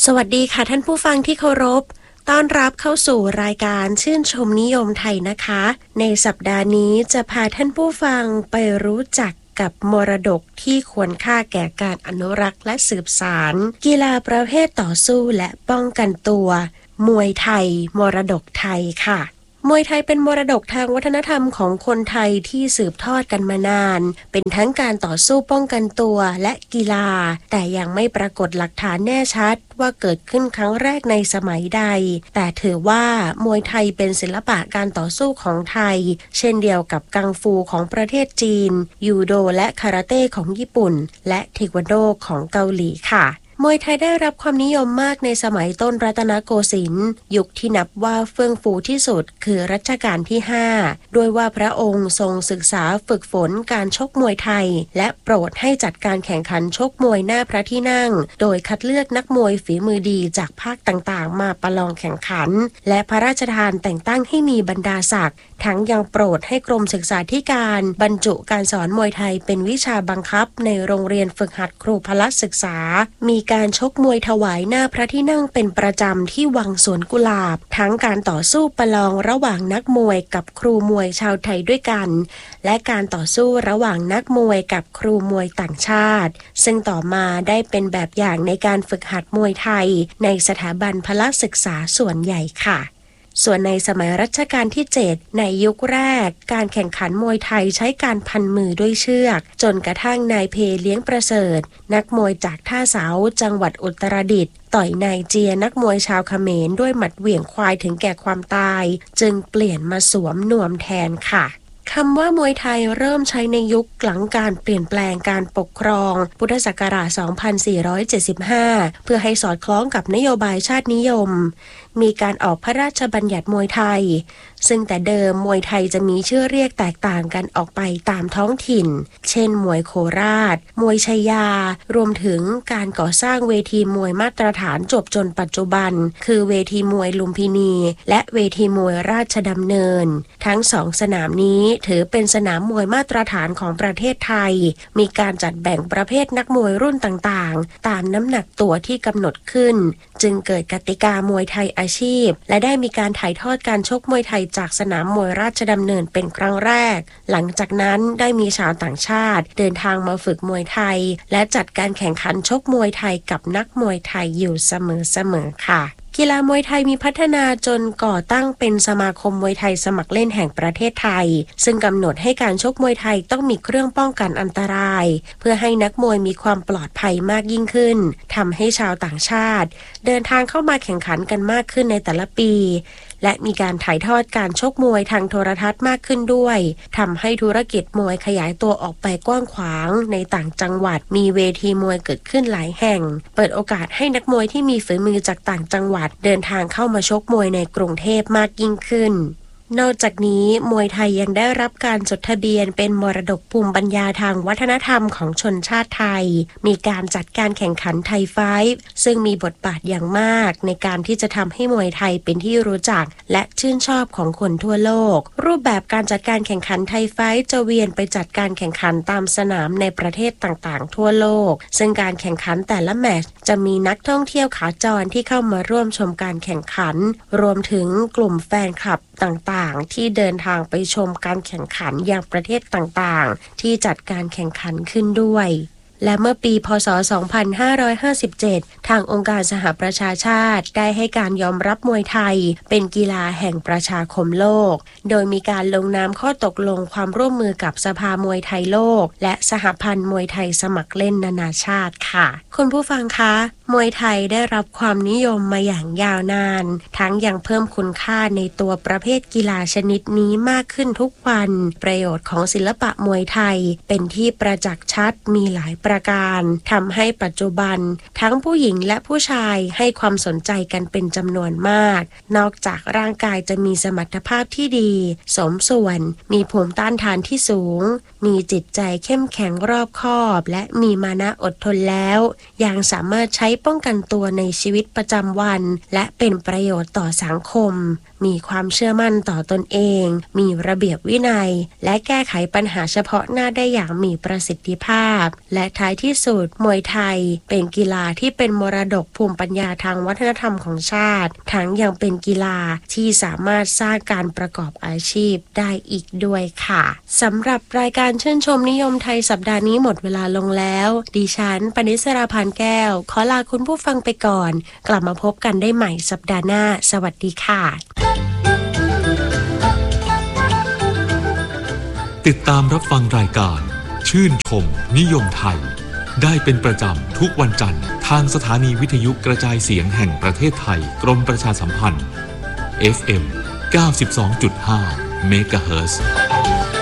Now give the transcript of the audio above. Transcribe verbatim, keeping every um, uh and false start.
สวัสดีค่ะท่านผู้ฟังที่เคารพต้อนรับเข้าสู่รายการชื่นชมนิยมไทยนะคะในสัปดาห์นี้จะพาท่านผู้ฟังไปรู้จักกับมรดกที่ควรค่าแก่การอนุรักษ์และสืบสานกีฬาประเภทต่อสู้และป้องกันตัวมวยไทยมรดกไทยค่ะมวยไทยเป็นมรดกทางวัฒนธรรมของคนไทยที่สืบทอดกันมานานเป็นทั้งการต่อสู้ป้องกันตัวและกีฬาแต่ยังไม่ปรากฏหลักฐานแน่ชัดว่าเกิดขึ้นครั้งแรกในสมัยใดแต่ถือว่ามวยไทยเป็นศิลปะการต่อสู้ของไทยเช่นเดียวกับกังฟูของประเทศจีนยูโดและคาราเต้ของญี่ปุ่นและเทควันโดของเกาหลีค่ะมวยไทยได้รับความนิยมมากในสมัยต้นรัตนโกสินทร์ยุคที่นับว่าเฟื่องฟูที่สุดคือรัชกาลที่ห้าด้วยว่าพระองค์ทรงศึกษาฝึกฝนการชกมวยไทยและโปรดให้จัดการแข่งขันชกมวยหน้าพระที่นั่งโดยคัดเลือกนักมวยฝีมือดีจากภาคต่างๆมาประลองแข่งขันและพระราชทานแต่งตั้งให้มีบรรดาศักดิ์ทั้งยังโปรดให้กรมศึกษาธิการบรรจุการสอนมวยไทยเป็นวิชาบังคับในโรงเรียนฝึกหัดครูพละศึกษามีการชกมวยถวายหน้าพระที่นั่งเป็นประจำที่วังสวนกุหลาบทั้งการต่อสู้ประลองระหว่างนักมวยกับครูมวยชาวไทยด้วยกันและการต่อสู้ระหว่างนักมวยกับครูมวยต่างชาติซึ่งต่อมาได้เป็นแบบอย่างในการฝึกหัดมวยไทยในสถาบันพละศึกษาส่วนใหญ่ค่ะส่วนในสมัยรัชกาลที่เจ็ดในยุคแรกการแข่งขันมวยไทยใช้การพันมือด้วยเชือกจนกระทั่งนายเพเลี้ยงประเสริฐนักมวยจากท่าเสาจังหวัดอุตรดิตถ์ต่อยนายเจียนักมวยชาวเขมรด้วยหมัดเหวี่ยงควายถึงแก่ความตายจึงเปลี่ยนมาสวมนวมแทนค่ะคำว่ามวยไทยเริ่มใช้ในยุคหลังการเปลี่ยนแปลงการปกครองพุทธศักราช สองพันสี่ร้อยเจ็ดสิบห้า เพื่อให้สอดคล้องกับนโยบายชาตินิยมมีการออกพระราชบัญญัติมวยไทยซึ่งแต่เดิมมวยไทยจะมีชื่อเรียกแตกต่างกันออกไปตามท้องถิ่นเช่นมวยโคราชมวยชัยยารวมถึงการก่อสร้างเวทีมวยมาตรฐานจบจนปัจจุบันคือเวทีมวยลุมพินีและเวทีมวยราชดำเนินทั้งสองสนามนี้ถือเป็นสนามมวยมาตรฐานของประเทศไทยมีการจัดแบ่งประเภทนักมวยรุ่นต่างๆตามน้ำหนักตัวที่กำหนดขึ้นจึงเกิดกติกามวยไทยอาชีพและได้มีการถ่ายทอดการชกมวยไทยจากสนามมวยราชดำเนินเป็นครั้งแรกหลังจากนั้นได้มีชาวต่างชาติเดินทางมาฝึกมวยไทยและจัดการแข่งขันชกมวยไทยกับนักมวยไทยอยู่เสมอๆค่ะกีฬามวยไทยมีพัฒนาจนก่อตั้งเป็นสมาคมมวยไทยสมัครเล่นแห่งประเทศไทยซึ่งกำหนดให้การชกมวยไทยต้องมีเครื่องป้องกันอันตรายเพื่อให้นักมวยมีความปลอดภัยมากยิ่งขึ้นทำให้ชาวต่างชาติเดินทางเข้ามาแข่งขันกันมากขึ้นในแต่ละปีและมีการถ่ายทอดการชกมวยทางโทรทัศน์มากขึ้นด้วยทำให้ธุรกิจมวยขยายตัวออกไปกว้างขวางในต่างจังหวัดมีเวทีมวยเกิดขึ้นหลายแห่งเปิดโอกาสให้นักมวยที่มีฝีมือจากต่างจังหวัดเดินทางเข้ามาชกมวยในกรุงเทพมากยิ่งขึ้นนอกจากนี้มวยไทยยังได้รับการจดทะเบียนเป็นมรดกภูมิปัญญาทางวัฒนธรรมของชนชาติไทยมีการจัดการแข่งขันไทยไฟท์ซึ่งมีบทบาทอย่างมากในการที่จะทำให้มวยไทยเป็นที่รู้จักและชื่นชอบของคนทั่วโลกรูปแบบการจัดการแข่งขันไทยไฟท์จะเวียนไปจัดการแข่งขันตามสนามในประเทศต่างๆทั่วโลกซึ่งการแข่งขันแต่ละแมตช์จะมีนักท่องเที่ยวขาจรที่เข้ามาร่วมชมการแข่งขันรวมถึงกลุ่มแฟนคลับต่างๆที่เดินทางไปชมการแข่งขันอย่างประเทศต่างๆที่จัดการแข่งขันขึ้นด้วยและเมื่อปีพ.ศ. สองพันห้าร้อยห้าสิบเจ็ดทางองค์การสหประชาชาติได้ให้การยอมรับมวยไทยเป็นกีฬาแห่งประชาคมโลกโดยมีการลงนามข้อตกลงความร่วมมือกับสภามวยไทยโลกและสหพันธ์มวยไทยสมัครเล่นนานาชาติค่ะคุณผู้ฟังคะมวยไทยได้รับความนิยมมาอย่างยาวนานทั้งยังเพิ่มคุณค่าในตัวประเภทกีฬาชนิดนี้มากขึ้นทุกวันประโยชน์ของศิลปะมวยไทยเป็นที่ประจักษ์ชัดมีหลายประการทำให้ปัจจุบันทั้งผู้หญิงและผู้ชายให้ความสนใจกันเป็นจำนวนมากนอกจากร่างกายจะมีสมรรถภาพที่ดีสมส่วนมีภูมิต้านทานที่สูงมีจิตใจเข้มแข็งรอบคอบและมีมานะอดทนแล้วยังสามารถใช้ป้องกันตัวในชีวิตประจำวันและเป็นประโยชน์ต่อสังคมมีความเชื่อมั่นต่อตนเองมีระเบียบวินัยและแก้ไขปัญหาเฉพาะหน้าได้อย่างมีประสิทธิภาพและท้ายที่สุดมวยไทยเป็นกีฬาที่เป็นมรดกภูมิปัญญาทางวัฒนธรรมของชาติทั้งยังเป็นกีฬาที่สามารถสร้างการประกอบอาชีพได้อีกด้วยค่ะสำหรับรายการชื่นชมนิยมไทยสัปดาห์นี้หมดเวลาลงแล้วดิฉันปณิสราพานแก้วขอลาคุณผู้ฟังไปก่อนกลับมาพบกันได้ใหม่สัปดาห์หน้าสวัสดีค่ะติดตามรับฟังรายการชื่นชมนิยมไทยได้เป็นประจำทุกวันจันทร์ทางสถานีวิทยุกระจายเสียงแห่งประเทศไทยกรมประชาสัมพันธ์ เอฟ เอ็ม เก้าสิบสองจุดห้า เมกะเฮิรตซ์